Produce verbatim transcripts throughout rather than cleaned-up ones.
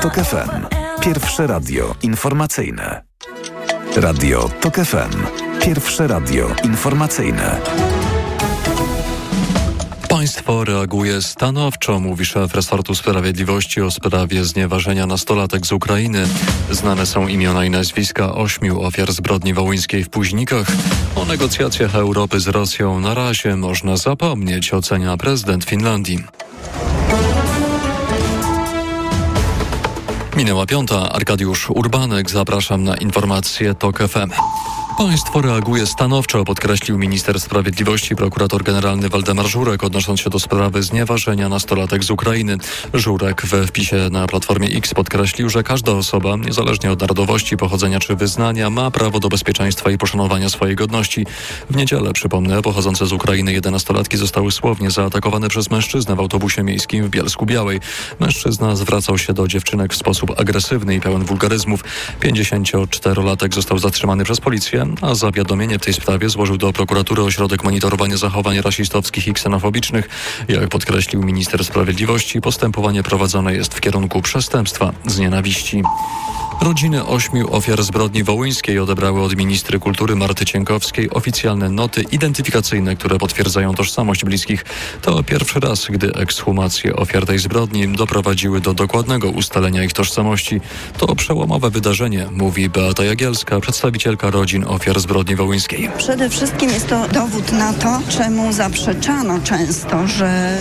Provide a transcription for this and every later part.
TOK F M. Pierwsze radio informacyjne. Radio TOK F M. Pierwsze radio informacyjne. Państwo reaguje stanowczo, mówi szef resortu sprawiedliwości o sprawie znieważenia nastolatek z Ukrainy. Znane są imiona i nazwiska ośmiu ofiar zbrodni wołyńskiej w Późnikach. O negocjacjach Europy z Rosją na razie można zapomnieć, ocenia prezydent Finlandii. Minęła piąta. Arkadiusz Urbanek. Zapraszam na informacje TOK F M. Państwo reaguje stanowczo, podkreślił minister sprawiedliwości prokurator generalny Waldemar Żurek, odnosząc się do sprawy znieważenia nastolatek z Ukrainy. Żurek we wpisie na Platformie X podkreślił, że każda osoba, niezależnie od narodowości, pochodzenia czy wyznania, ma prawo do bezpieczeństwa i poszanowania swojej godności. W niedzielę, przypomnę, pochodzące z Ukrainy jedenastolatki zostały słownie zaatakowane przez mężczyznę w autobusie miejskim w Bielsku-Białej. Mężczyzna zwracał się do dziewczynek w sposób agresywny i pełen wulgaryzmów. pięćdziesięcioczterolatek został zatrzymany przez policję, a zawiadomienie w tej sprawie złożył do prokuratury Ośrodek Monitorowania Zachowań Rasistowskich i Ksenofobicznych. Jak podkreślił minister sprawiedliwości, postępowanie prowadzone jest w kierunku przestępstwa z nienawiści. Rodziny ośmiu ofiar zbrodni wołyńskiej odebrały od ministry kultury Marty Cienkowskiej oficjalne noty identyfikacyjne, które potwierdzają tożsamość bliskich. To pierwszy raz, gdy ekshumacje ofiar tej zbrodni doprowadziły do dokładnego ustalenia ich tożsamości. To przełomowe wydarzenie, mówi Beata Jagielska, przedstawicielka rodzin ofiar zbrodni wołyńskiej. Przede wszystkim jest to dowód na to, czemu zaprzeczano często, że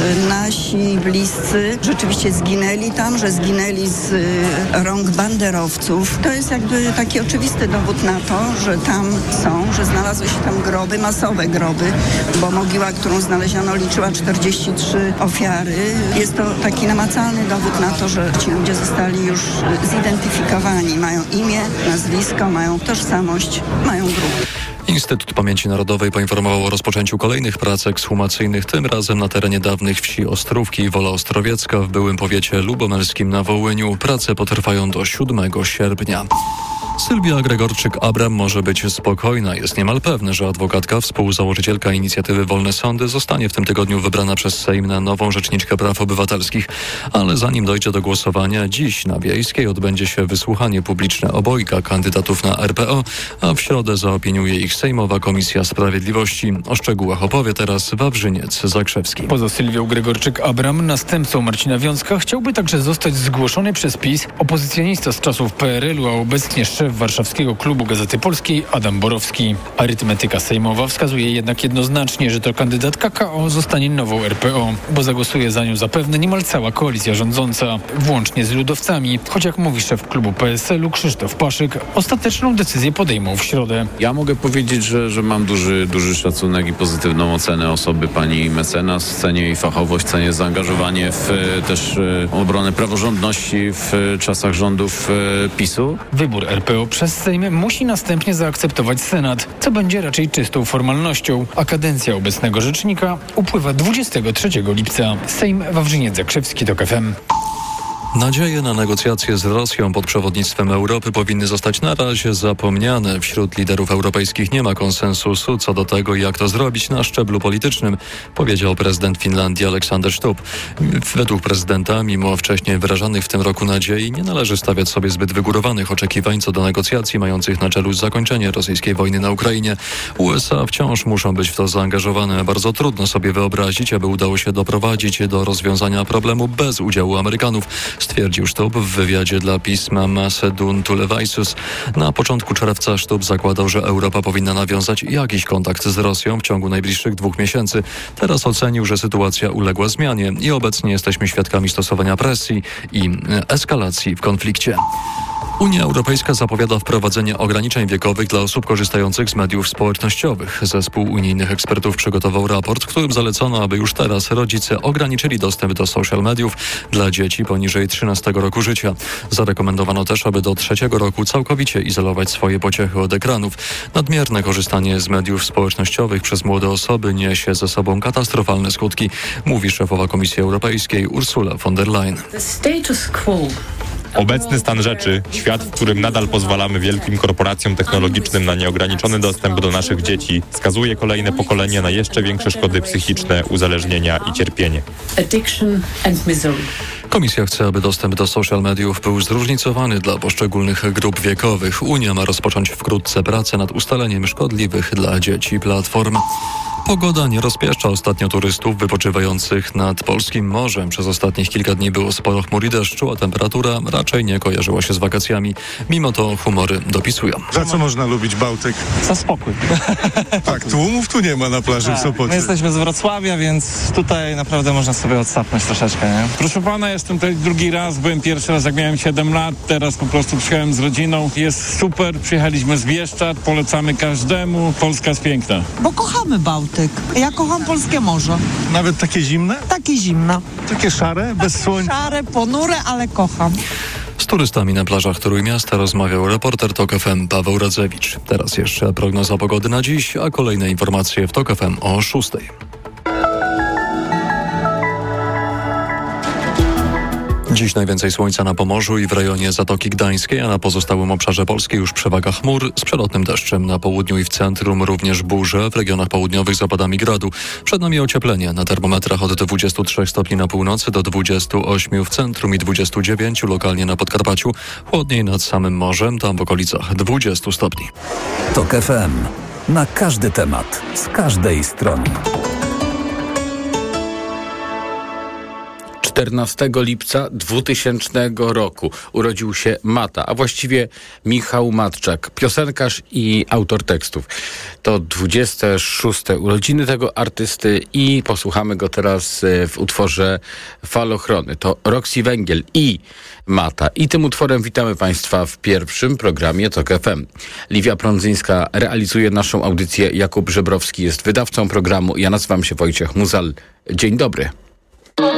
nasi bliscy rzeczywiście zginęli tam, że zginęli z rąk banderowców. To jest jakby taki oczywisty dowód na to, że tam są, że znalazły się tam groby, masowe groby, bo mogiła, którą znaleziono, liczyła czterdzieści trzy ofiary. Jest to taki namacalny dowód na to, że ci ludzie zostali już zidentyfikowani. Mają imię, nazwisko, mają tożsamość, mają grób. Instytut Pamięci Narodowej poinformował o rozpoczęciu kolejnych prac ekshumacyjnych, tym razem na terenie dawnych wsi Ostrówki i Wola Ostrowiecka w byłym powiecie lubomelskim na Wołyniu. Prace potrwają do siódmego sierpnia. Sylwia Gregorczyk-Abram może być spokojna. Jest niemal pewna, że adwokatka, współzałożycielka inicjatywy Wolne Sądy, zostanie w tym tygodniu wybrana przez Sejm na nową rzeczniczkę praw obywatelskich. Ale zanim dojdzie do głosowania, dziś na Wiejskiej odbędzie się wysłuchanie publiczne obojga kandydatów na R P O, a w środę zaopiniuje ich Sejmowa Komisja Sprawiedliwości. O szczegółach opowie teraz Wawrzyniec Zakrzewski. Poza Sylwią Gregorczyk-Abram następcą Marcina Wiącka chciałby także zostać zgłoszony przez PiS opozycjonista z czasów P R L u, a obecnie szef warszawskiego klubu Gazety Polskiej Adam Borowski. Arytmetyka sejmowa wskazuje jednak jednoznacznie, że to kandydatka K O zostanie nową R P O, bo zagłosuje za nią zapewne niemal cała koalicja rządząca, włącznie z ludowcami, choć jak mówi szef klubu P S L u Krzysztof Paszyk, ostateczną decyzję podejmą w środę. Ja mogę powiedzieć, że, że mam duży, duży szacunek i pozytywną ocenę osoby pani mecenas, cenię jej fachowość, cenię zaangażowanie w też obronę praworządności w czasach rządów PiSu. Wybór R P O przez Sejm musi następnie zaakceptować Senat, co będzie raczej czystą formalnością, a kadencja obecnego rzecznika upływa dwudziestego trzeciego lipca. Sejm, Wawrzyniec Zakrzewski, TOK F M. Nadzieje na negocjacje z Rosją pod przewodnictwem Europy powinny zostać na razie zapomniane. Wśród liderów europejskich nie ma konsensusu co do tego, jak to zrobić na szczeblu politycznym, powiedział prezydent Finlandii Aleksander Stubb. Według prezydenta, mimo wcześniej wyrażanych w tym roku nadziei, nie należy stawiać sobie zbyt wygórowanych oczekiwań co do negocjacji mających na celu zakończenie rosyjskiej wojny na Ukrainie. U S A wciąż muszą być w to zaangażowane. Bardzo trudno sobie wyobrazić, aby udało się doprowadzić do rozwiązania problemu bez udziału Amerykanów, stwierdził Stubb w wywiadzie dla pisma Macedun Tulevaisus. Na początku czerwca Stubb zakładał, że Europa powinna nawiązać jakiś kontakt z Rosją w ciągu najbliższych dwóch miesięcy. Teraz ocenił, że sytuacja uległa zmianie i obecnie jesteśmy świadkami stosowania presji i eskalacji w konflikcie. Unia Europejska zapowiada wprowadzenie ograniczeń wiekowych dla osób korzystających z mediów społecznościowych. Zespół unijnych ekspertów przygotował raport, w którym zalecono, aby już teraz rodzice ograniczyli dostęp do social mediów dla dzieci poniżej trzynastego roku życia. Zarekomendowano też, aby do trzeciego roku całkowicie izolować swoje pociechy od ekranów. Nadmierne korzystanie z mediów społecznościowych przez młode osoby niesie ze sobą katastrofalne skutki, mówi szefowa Komisji Europejskiej Ursula von der Leyen. The status quo. Obecny stan rzeczy, świat, w którym nadal pozwalamy wielkim korporacjom technologicznym na nieograniczony dostęp do naszych dzieci, skazuje kolejne pokolenie na jeszcze większe szkody psychiczne, uzależnienia i cierpienie. Addiction and misery. Komisja chce, aby dostęp do social mediów był zróżnicowany dla poszczególnych grup wiekowych. Unia ma rozpocząć wkrótce pracę nad ustaleniem szkodliwych dla dzieci platform. Pogoda nie rozpieszcza ostatnio turystów wypoczywających nad polskim morzem. Przez ostatnich kilka dni było sporo chmur i deszczu, a temperatura raczej nie kojarzyła się z wakacjami. Mimo to humory dopisują. Za co można lubić Bałtyk? Za spokój. Tak, tłumów tu nie ma na plaży tak, w Sopocie. My jesteśmy z Wrocławia, więc tutaj naprawdę można sobie odsapnąć troszeczkę, nie? Proszę pana, jestem tutaj drugi raz, byłem pierwszy raz jak miałem siedem lat, teraz po prostu przyjechałem z rodziną. Jest super, przyjechaliśmy z Bieszczad, polecamy każdemu. Polska jest piękna. Bo kochamy Bałtyk. Ja kocham polskie morze. Nawet takie zimne? Takie zimne. Takie szare, bez słońca? Szare, ponure, ale kocham. Z turystami na plażach Trójmiasta rozmawiał reporter TOK F M Paweł Radzewicz. Teraz jeszcze prognoza pogody na dziś, a kolejne informacje w TOK F M o szóstej. Dziś najwięcej słońca na Pomorzu i w rejonie Zatoki Gdańskiej, a na pozostałym obszarze Polski już przewaga chmur z przelotnym deszczem. Na południu i w centrum również burze, w regionach południowych z opadami gradu. Przed nami ocieplenie. Na termometrach od dwudziestu trzech stopni na północy do dwudziestu ośmiu w centrum i dwudziestu dziewięciu lokalnie na Podkarpaciu. Chłodniej nad samym morzem, tam w okolicach dwudziestu stopni. TOK F M. Na każdy temat, z każdej strony. czternastego lipca dwutysięcznego roku urodził się Mata, a właściwie Michał Matczak, piosenkarz i autor tekstów. To dwudzieste szóste urodziny tego artysty i posłuchamy go teraz w utworze Falochrony. To Roxy Węgiel i Mata. I tym utworem witamy Państwa w pierwszym programie TOK F M. Liwia Prądzyńska realizuje naszą audycję, Jakub Żebrowski jest wydawcą programu. Ja nazywam się Wojciech Muzal. Dzień dobry.